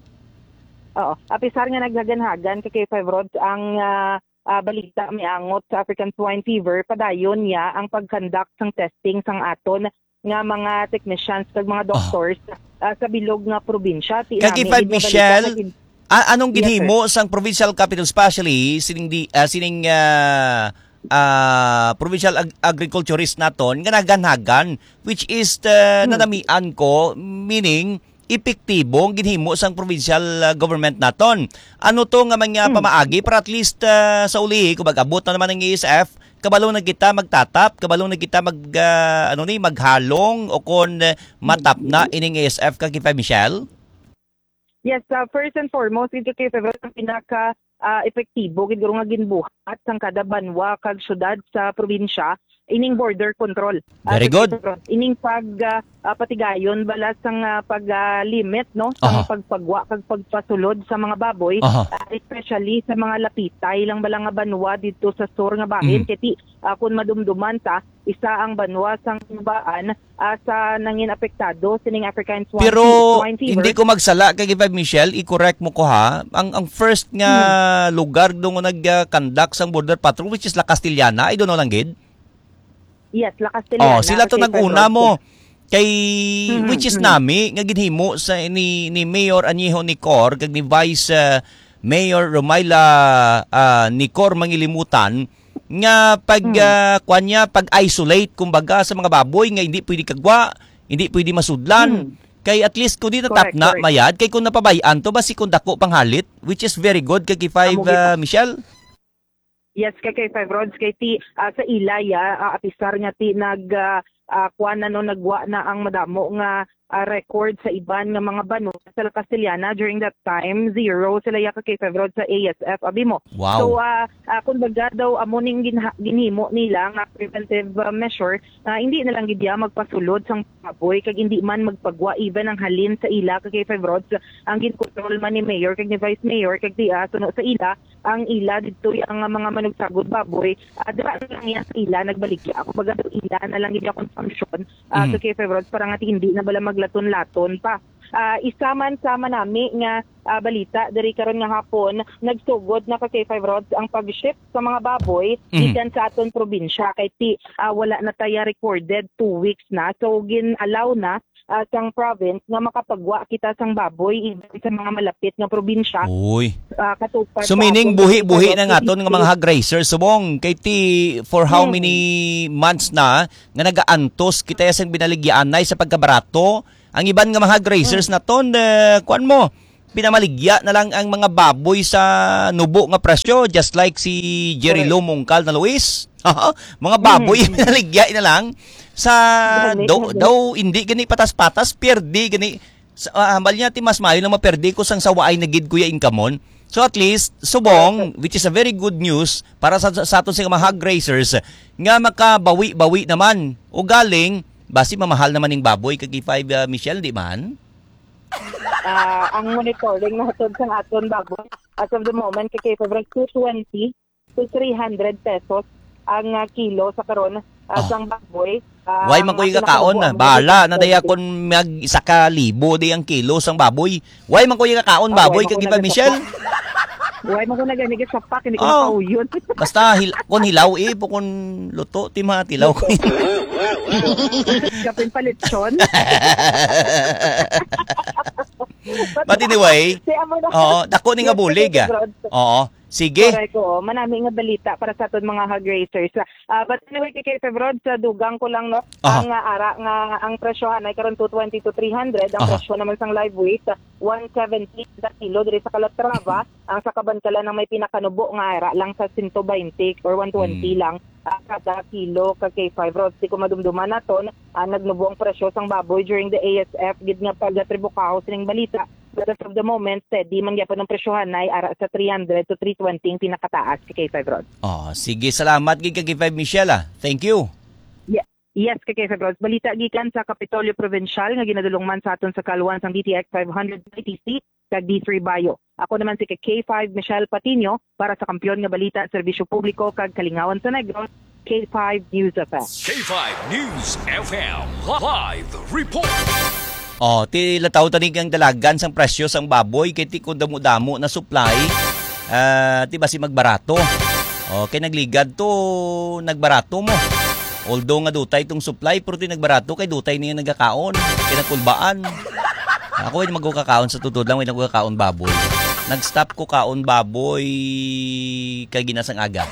Oo, apisar nga naghaganhagan kay K five Rods ang uh, uh, balita may angot sa African Swine Fever padayon niya ang pagkandak sang testing sang aton nga mga technicians kag mga doctors uh, sa bilog nga probinsya. Kay K five Michelle, a- anong ginhimo yes, sang Provincial Capital Specialty sining di uh, sining uh, Uh, provincial ag- agriculturist naton nga naganhagan which is uh, hmm. nadamian ko meaning epektibong ginhimo sang provincial uh, government naton. Ano to nga mga hmm. pamaagi para at least uh, sa uli kung mag-abot na naman ng A S F kabalo na kita magtatap, kabalo na kita mag uh, ano ni maghalong o kon uh, matap na ining A S F ka K five Michelle. Yes, uh, first and foremost ito K five ang pinaka uh, epektibo gid nga ginbuhat sang kada banwa kag syudad sa probinsya ining border control. Uh, Very good. Ining pag uh, uh, patigayon bala sang uh, pag uh, limit no sa uh-huh. pagpagwa kag pagpasulod sa mga baboy, uh-huh. uh, especially sa mga lapitay lang bala nga banwa dito sa sur nga bahin mm. kiti uh, kun madumduman ta isa ang banwa sang baan uh, sa nangin apektado sining African Swine, Pero, swine Fever. Hindi ko magsala kay K five Michelle, i-correct mo ko ha. Ang ang first nga hmm. lugar doon nga nag-conduct sang border patrol which is La Castillana, I don't know lang gid. Yes, La Castillana. Oh, sila to nag-una mo. Kay mm-hmm. which is nami nga ginhimo sa ni ni Mayor Aniho Nicor kag ni Vice uh, Mayor Romaila uh, Nicor Mangilimutan nga pag hmm. uh, kuanya pag-isolate kumbaga sa mga baboy nga hindi pwede kagwa, hindi pwede masudlan. Hmm. Kay at least kung di tatap na correct. Mayad kay kung napabayan to basi kung dako panghalit which is very good kay K five uh, Michelle. Yes, kay K five Rods kay ti uh, sa Ilaya uh, apisar nga ti nag uh, uh, kuan na no nagwa na ang madamo nga uh, record sa iban nga mga bano sa Castellana during that time zero sila ya ka kay Febrod sa A S F abi mo. Wow. So uh, uh, kung baga daw amo ning ginha- ginhimo nila nga preventive uh, measure uh, hindi na lang gid ya magpasulod sang baboy kag hindi man magpagwa even ang halin sa ila kag kay Febrod ang ginkontrol man ni mayor kag ni vice mayor kag di uh, suno sa ila ang ila dito ang mga manugsagod baboy uh, dira lang yan sa ila nagbaligya ako baga daw ila na lang gid ya consumption uh, Mm. kag kay Febrod para nga hindi na bala maglaton-laton pa. Uh, isaman-sama nami nga uh, balita diri karon nga hapon nagsugod na kay five rods ang pag-ship sa mga baboy Mhm. gikan sa aton probinsya kay ti uh, wala na taya recorded two weeks na so gin-allow na uh, sang province nga makapagwa kita sang baboy even sa mga malapit nga probinsya Uy. uh, katupad So sa meaning aton buhi-buhi five na rods nga ton nga mga hog racers subong kay ti for how Hmm. many months na nga nagaantos kita yasang binaligyanay sa pagkabarato. Ang iban nga mga hog racers na ton uh, kuan mo pinamaligya na lang ang mga baboy sa nubo nga presyo just like si Jerry Correct. Lo Mongcal na Luis. Aha, mga baboy pinaligya na lang sa Dali, daw, dali. daw hindi gani patas-patas perdi gani uh, ambal niya ti mas maayo na maperdi ko sang sawaay na gid kuya inkamon. So at least subong which is a very good news para sa sa aton sing mga hog racers nga makabawi-bawi naman o galing basi mamahal naman ning baboy kag five uh, Michelle di man. uh, ang monitoring na hatod sa aton baboy as of the moment kay Febrod two twenty to three hundred pesos ang uh, kilo sa karon uh, Oh. sang baboy. Uh, Why man ko ikakaon na bala na daya kon mag isa ka libo di ang kilo sang baboy. Why man ko ikakaon baboy kag five Michelle? Why mo ko naganigit sa pak, hindi ko Oh. nakauyon. Basta hil- kon hilaw eh po kon luto ti mga tilaw ko. Kapin palitsyon. But anyway, Si amo na. oo, dako ni nga bulig ah. Oo. Sige. Correct ko. Manami nga balita para sa aton mga hog racers. Uh, but anyway, kay Febrod, sa dugang ko lang, no, Aha. ang uh, ara nga ang presyohan ay karon two twenty to three hundred. Ang Aha. presyo naman sang live weight, one seventy na kilo diri sa Calatrava. Ang sa Kabankalan ang may pinakanubo nga ara lang sa one twenty or one twenty lang uh, kada kilo kag kay five rods. Di ko madumduman naton, uh, nagnubo ang presyo sang baboy during the A S F gid nga pag-tribukaho sining balita. But as of the moment, steady man gyapon ang presyohan ay ara sa three hundred to three twenty ang pinakataas kay five rods. Oh, sige, salamat gid kag five Michelle ah. Thank you. Yeah. Yes, kay K five Rods. Balita gikan sa Kapitolyo Provincial nga ginadulong man sa aton sa kaluan sang D T X five hundred ninety C kag D three Bayo. Ako naman si K five Michelle Patino para sa Kampiyon nga Balita, Serbisyo Publiko kag Kalingawan sa Negros, K five News F M. K five News F M Live Report. Oh, ti lataw tani kang dalagan sang presyo sang baboy kay ti kun damo-damo na supply. Ah, ti basi magbarato. Oh, kay nagligad to nagbarato mo. Although nga dutay tong supply pero ti nagbarato kay dutay niya nagakaon, kinakulbaan. Ako ay magkakaon sa tutod lang, ay nagkakaon baboy. Nag-stop ko kaon baboy kay ginasang aga.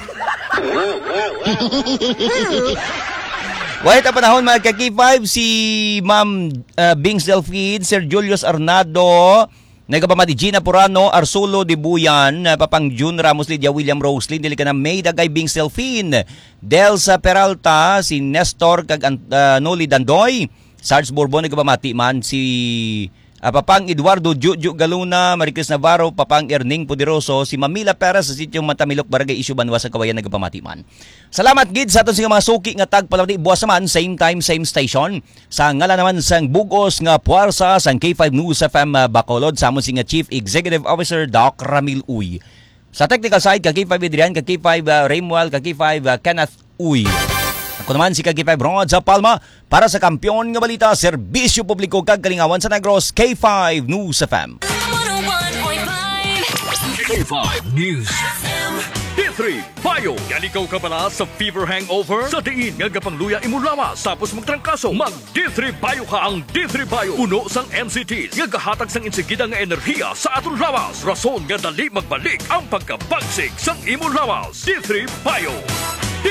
Wait, ang panahon mga ka-K five, si Ma'am uh, Bings Delphine, Sir Julius Arnado, nagkapamati Gina Purano, Arsulo de Buyan, uh, Papang June Ramos Lydia, William Roslin, dili ka na May Dagay Bings Delphine, Delsa Peralta, si Nestor kag uh, Noli Dandoy, Sarge Bourbon, nagkapamati man si uh, Papang Eduardo Juju Galuna, Maricris Navarro, Papang Erning Poderoso, si Mamila Perez sa sityong Matamilok, Barangay Isyu Banwa sa Kawayan, nagkapamati man. Salamat gid sa aton sa mga suki nga tagpalati buwas man same time same station sa ngala naman sang bugos nga puwersa sang K five News F M Bacolod sa among nga Chief Executive Officer Doc Ramil Uy. Sa technical side ka K five Adrian, ka K five uh, Raymwell, ka K five uh, Kenneth Uy. Ako naman si ka K five Rod sa Palma para sa Kampiyon nga Balita, Serbisyo Publiko kag Kalingawan sa Negros, K five News F M. K five News F M. D three Bayo. Galikaw ka pala sa fever hangover? Sa diin nga gapangluya imo lawas tapos magtrangkaso. Mag D three Bayo ka ang D three Bayo. Puno sang M C Ts nga gahatag sang insigida nga enerhiya sa aton lawas. Rason nga dali magbalik ang pagkabagsik sang imo lawas. D three Bayo. D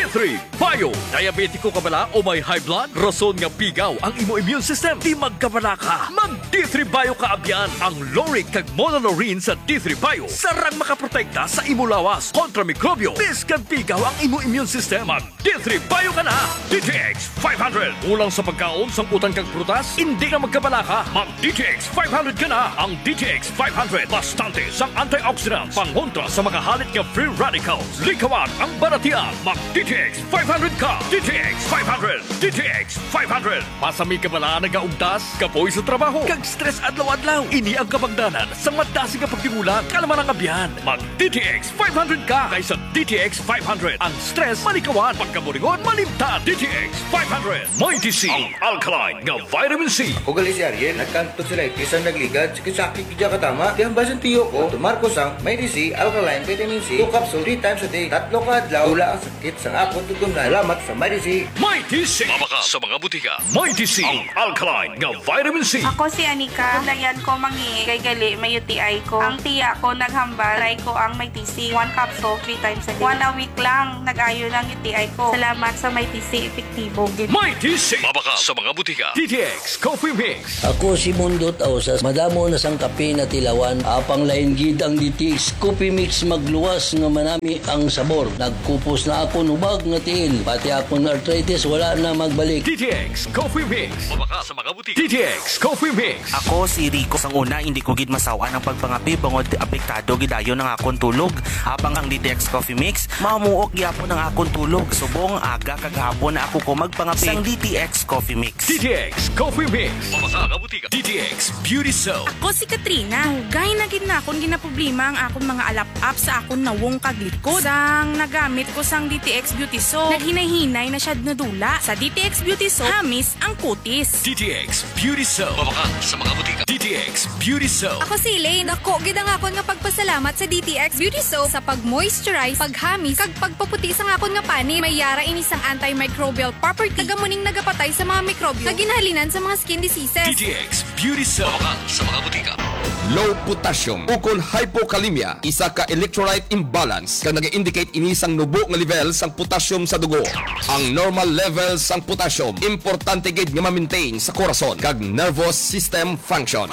three Bio. Diabetiko ka bala o may high blood? Rason nga pigaw ang imo immune system. Di magkabala ka. Mag D three Bio ka abyan. Ang Loric kag Monolorine sa D three Bio sarang makaprotekta sa imo lawas kontra mikrobyo. Biskan pigaw ang imo immune system. Mag D three Bio ka na. D T X five hundred. Ulang sa pagkaon sang utang kag prutas, hindi ka magkabala ka. Mag D T X five hundred ka na. Ang D T X five hundred bastante sang antioxidants pangontra sa mga halit nga free radicals. Likawan ang baratian. Mag D T X five hundred ka. D T X five hundred. D T X five hundred. Pasami ka bala nagaugdas, kapoy sa trabaho, kag stress adlaw-adlaw. Ini ang kabagdanan sa madasi nga pagtingulang kalaman ang abyan. Mag D T X five hundred ka kaysa D T X five hundred. Ang stress malikawan, pagkaburingon malimtan. D T X five hundred. May T C, ang alkaline nga vitamin C. Ako gali si Ariel, nagkanto sila itisang nagligad, sakit-sakit kaya katama. Di ang basan tiyo ko, tumarko sang may D C, alkaline, vitamin C, two capsule, three times a day, tatlo ka adlaw, tula ang sakit sang akong tugon na. Salamat sa may D C. May T C. Mabaka sa mga butika. May T C, ang alkaline nga vitamin C. Ako si Anika, kundayan ko mangi, kay gali, may U T I ko. Ang tiya ko naghambal, try ko ang may T C, one capsule, three times a day. One a week lang, nag-ayo ng U T I ko. Salamat sa may T C, epektibo. May T C. Mabaka sa mga butika. D T X Coffee Mix. Ako si Mundot Ausas, madamo na sang kape na tilawan, apang lain gid ang D T X Coffee Mix magluwas nga manami ang sabor. Nagkupos na ako nubag nga tiil, pati akong arthritis wala na magbalik. D T X Coffee Mix. Mabaka sa mga butika. D T X Coffee Mix. Ako si Rico. Sang una, hindi ko gid masawa ng pagpangapi bangod apektado gidayo ng akong tulog. Habang ang D T X Coffee Mix, mamuok gyapon ng akong tulog. Subong aga kagahapon na ako ko magpangapi sang D T X Coffee Mix. D T X Coffee Mix. Mabaka sa butika. D T X Beauty Soap. Ako si Katrina. Hugay na gid na akong ginaproblema ang akong mga alap-up sa akong nawong kaglikod. Sang nagamit ko sang D T X Beauty Soap, naghinay-hinay na siya nadula. Sa D T X Beauty Soap, hamis ang kutis. D T X Beauty Soap. Mabaka sa mga butika. D T X Beauty Soap. Ako si Elaine. Ako gid ang akon nga pagpasalamat sa D T X Beauty Soap sa pag-moisturize, paghamis, kag pagpaputi sa akon nga pani. May yara ini sang antimicrobial property. Nagamuning nagapatay sa mga mikrobyo. Naginhalinan sa mga skin diseases. D T X Beauty Soap. Mabaka sa mga butika. Low potassium ukol hypokalemia, isa ka electrolyte imbalance kang nag-indicate inisang nubo nga level sang potassium sa dugo. Ang normal level sang potassium importante gid nga ma-maintain sa korason kag nervous system function.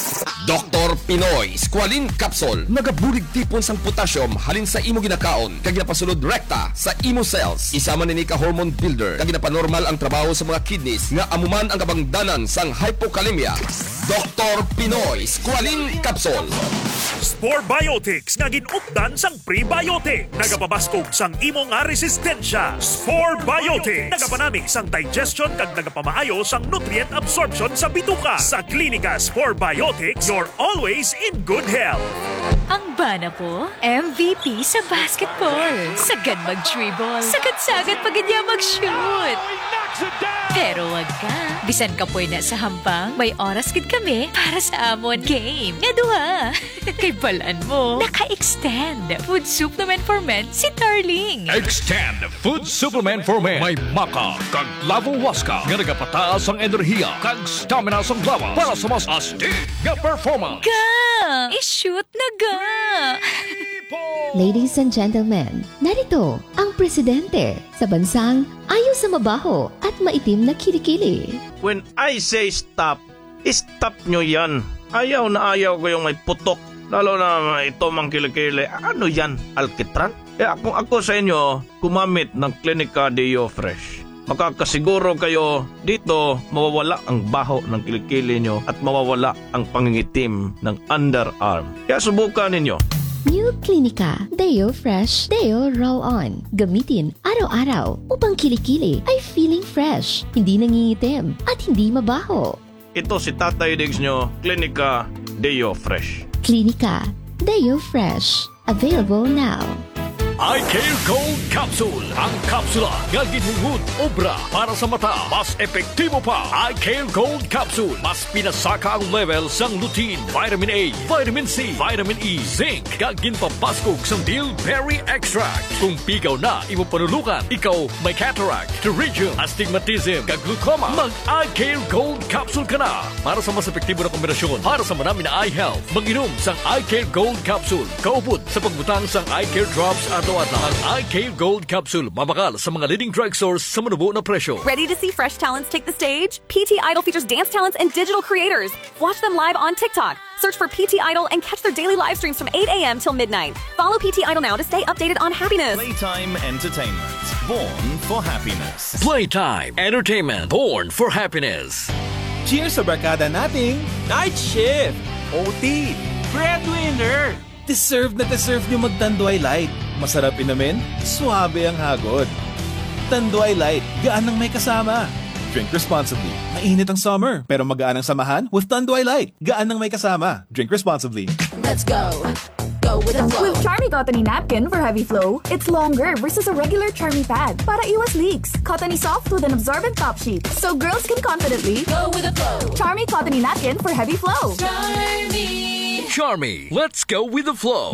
Doctor Pinoy Squalene Capsule nagabulig tipon sang potassium halin sa imo ginakaon kag ginapasulod rekta sa imo cells. Isa man ni ka hormone builder kag ginapanormal ang trabaho sa mga kidneys nga amuman ang kabangdanan sang hypokalemia. Doctor Pinoy Squalene Capsule. Spore Biotics nga ginupdan sang prebiotic. Nagapabaskog sang imo nga resistensya. Spore Biotics nagapanami sang digestion kag nagapamaayo sang nutrient absorption sa bituka. Sa klinika Spore Biotics, you're always in good health. Ang bana ko, M V P sa basketball. Sagad mag-dribble. Sagad-sagad pag niya mag-shoot. Pero wag ka. Bisan ka po na sa hampang, may oras gid kami para sa amon game. Nga duha. Kay balaan mo, naka-extend. Food supplement for men si Darling. Extend Food Supplement for Men. May maka kag lavo waska nga nagapataas ang enerhiya kag stamina sa lawas para sa mas astig nga performance. Ga! I-shoot na ga! Ladies and gentlemen, narito ang presidente sa bansang ayaw sa mabaho at maitim na kilikili. When I say stop, stop nyo yan. Ayaw na ayaw ko yung may putok. Lalo na ito mang kilikili. Ano yan? Alkitran? Eh kung ako sa inyo, kumamit ng Clinica Deo Fresh. Makakasiguro kayo dito mawawala ang baho ng kilikili nyo at mawawala ang pangingitim ng underarm. Kaya subukan ninyo. New Clinica Deo Fresh Deo Roll-On. Gamitin araw-araw upang kilikili ay feeling fresh, hindi nangingitim at hindi mabaho. Ito si Tatay Diggs nyo, Clinica Deo Fresh. Clinica Deo Fresh. Available now. I-Care Gold Capsule. Ang kapsula nga ginhungod obra para sa mata. Mas epektibo pa. I-Care Gold Capsule. Mas pinasaka ang level sang lutein, vitamin A, vitamin C, vitamin E, zinc. Gagin papaskog sang bilberry extract. Kung pigaw na, imo panulukan. Ikaw may cataract, pterygium, astigmatism, kag glaucoma. Mag-I-Care Gold Capsule ka na. Para sa mas epektibo na kombinasyon. Para sa marami na eye health. Mag-inom sang I-Care Gold Capsule. Kaupod sa pagbutang sang I-Care Drops at adlaw. Ang I K Gold Capsule mabakal sa mga leading drugstores sa manubo na presyo. Ready to see fresh talents take the stage? P T Idol features dance talents and digital creators. Watch them live on TikTok. Search for P T Idol and catch their daily live streams from eight a.m. till midnight. Follow P T Idol now to stay updated on happiness. Playtime Entertainment. Born for happiness. Playtime Entertainment. Born for happiness. Cheers sa barkada nating Night Shift! O T! Breadwinner! Deserve na deserve nyo mag-Tanduay Light. Masarap inamin, suabe ang hagod. Tanduay Light, gaan ng may kasama. Drink responsibly. Mainit ang summer, pero magaan ang samahan with Tanduay Light. Gaan ng may kasama. Drink responsibly. Let's go. Go with the flow. With Charmy Cottony Napkin for heavy flow, it's longer versus a regular Charmy pad. Para iwas leaks. Cottony soft with an absorbent top sheet. So girls can confidently go with the flow. Charmy Cottony Napkin for heavy flow. Charmy. Charmy, let's go with the flow.